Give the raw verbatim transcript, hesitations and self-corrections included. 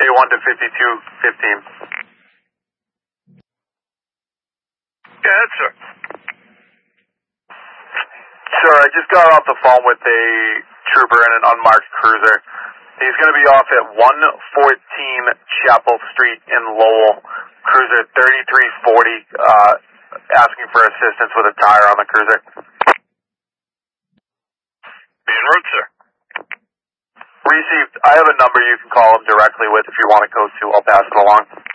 seventy-one to fifty-two fifteen. Go ahead, sir. Sir, I just got off the phone with a trooper in an unmarked cruiser. He's going to be off at one fourteen Chapel Street in Lowell, cruiser thirty-three forty, uh, asking for assistance with a tire on the cruiser. Be en route, sir. Received. I have a number you can call him directly with if you want to go to. I'll pass it along.